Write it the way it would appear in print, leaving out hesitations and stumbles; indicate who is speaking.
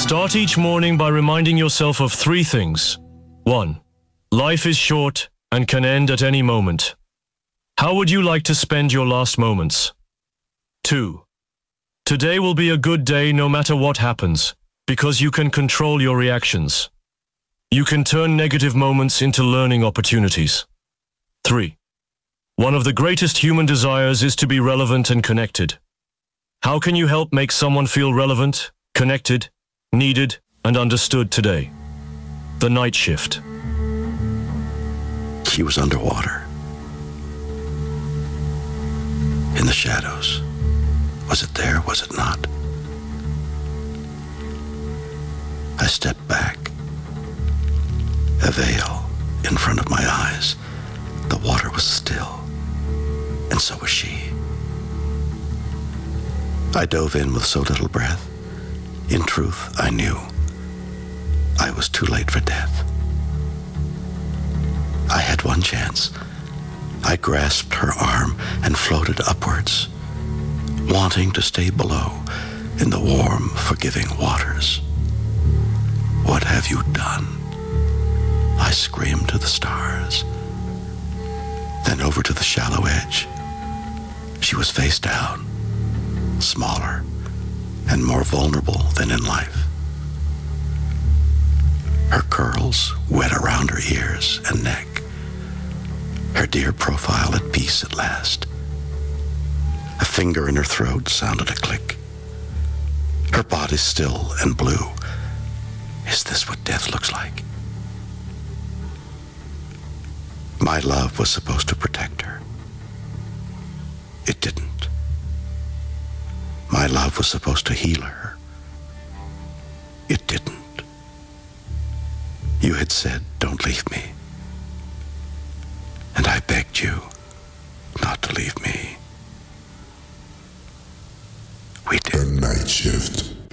Speaker 1: Start each morning by reminding yourself of three things. 1. Life is short and can end at any moment. How would you like to spend your last moments? 2. Today will be a good day no matter what happens, because you can control your reactions. You can turn negative moments into learning opportunities. 3. One of the greatest human desires is to be relevant and connected. How can you help make someone feel relevant, connected, needed, and understood today? The night shift.
Speaker 2: She was underwater. In the shadows. Was it there? Was it not? I stepped back. A veil in front of my eyes. The water was still, and so was she. I dove in with so little breath. In truth, I knew I was too late for death. I had one chance. I grasped her arm and floated upwards, wanting to stay below in the warm, forgiving waters. What have you done? I screamed to the stars. Then over to the shallow edge. She was face down, smaller and more vulnerable than in life. Her curls wet around her ears and neck. Her dear profile at peace at last. A finger in her throat sounded a click. Her body still and blue. Is this what death looks like? My love was supposed to protect her. It didn't. My love was supposed to heal her. It didn't. You had said, don't leave me. And I begged you not to leave me. We did.
Speaker 3: The Night Shift.